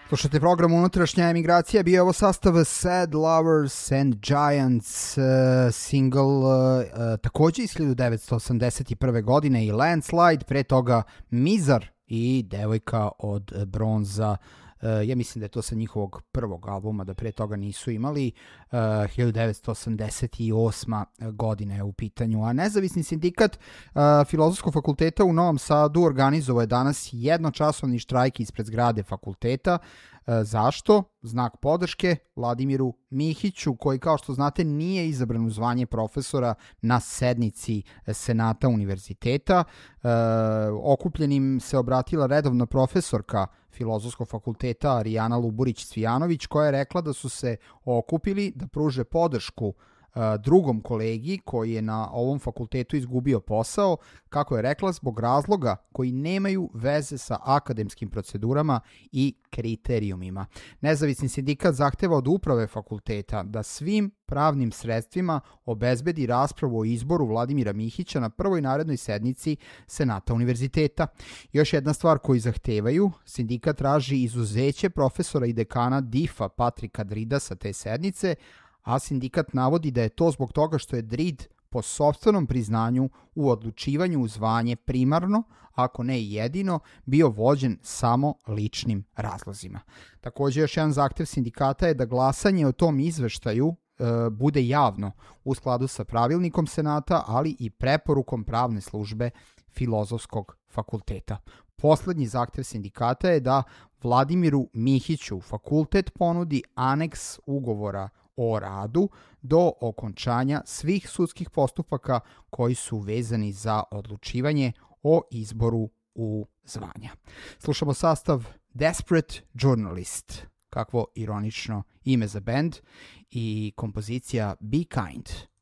Slušajte program Unutrašnja emigracija, bio je ovo sastav Sad Lovers and Giants, single takođe iz 1981. godine i Landslide, pre toga Mizar i Devojka od bronza. Ja mislim da je to sa njihovog prvog albuma, da pre toga nisu imali. 1988. godina je u pitanju, a Nezavisni sindikat Filozofskog fakulteta u Novom Sadu organizovao je danas jednočasovni štrajk ispred zgrade fakulteta. Zašto? Znak podrške Vladimiru Mihiću, koji, kao što znate, nije izabran u zvanje profesora na sednici Senata univerziteta. Okupljenim se obratila redovna profesorka Filozofskog fakulteta Arijana Luburić-Cvijanović, koja je rekla da su se okupili da pruže podršku drugom kolegi koji je na ovom fakultetu izgubio posao, kako je rekla, zbog razloga koji nemaju veze sa akademskim procedurama i kriterijumima. Nezavisni sindikat zahteva od uprave fakulteta da svim pravnim sredstvima obezbedi raspravu o izboru Vladimira Mihića na prvoj narednoj sednici Senata univerziteta. Još jedna stvar koju zahtevaju, sindikat traži izuzeće profesora i dekana DIF-a Patrika Drida sa te sednice, a sindikat navodi da je to zbog toga što je Drid po sopstvenom priznanju u odlučivanju u zvanje primarno, ako ne i jedino, bio vođen samo ličnim razlozima. Takođe, još jedan zahtev sindikata je da glasanje o tom izveštaju bude javno u skladu sa pravilnikom Senata, ali i preporukom pravne službe Filozofskog fakulteta. Poslednji zahtev sindikata je da Vladimiru Mihiću fakultet ponudi aneks ugovora o radu do okončanja svih sudskih postupaka koji su vezani za odlučivanje o izboru u zvanja. Slušamo sastav Desperate Journalist, kakvo ironično ime za bend, i kompozicija Be Kind.